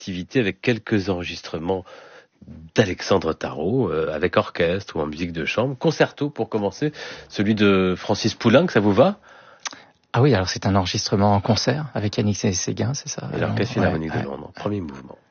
activité avec quelques enregistrements d'Alexandre Tarot, avec orchestre ou en musique de chambre. Concerto pour commencer, celui de Francis Poulenc, ça vous va? Ah oui, alors c'est un enregistrement en concert avec Yannick Séguin, c'est ça? Et l'Orchestre Philharmonique de Londres, premier mouvement.